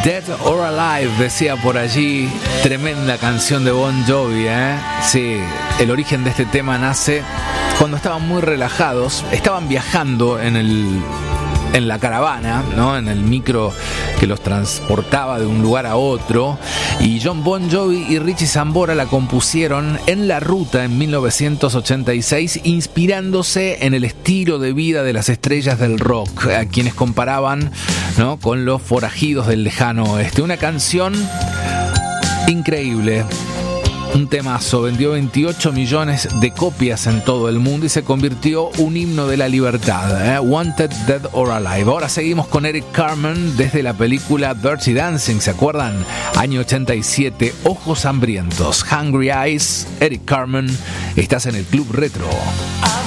Dead or Alive, decía por allí. Tremenda canción de Bon Jovi, ¿eh? Sí, el origen de este tema nace cuando estaban muy relajados. Estaban viajando en la caravana, ¿no? En el micro que los transportaba de un lugar a otro, y Jon Bon Jovi y Richie Sambora la compusieron en la ruta en 1986, inspirándose en el estilo de vida de las estrellas del rock, a quienes comparaban, ¿no?, con los forajidos del lejano oeste. Una canción increíble. Un temazo, vendió 28 millones de copias en todo el mundo y se convirtió un himno de la libertad, ¿eh? Wanted, Dead or Alive. Ahora seguimos con Eric Carmen desde la película Dirty Dancing, ¿se acuerdan? Año 87, Ojos Hambrientos, Hungry Eyes. Eric Carmen, estás en el Club Retro.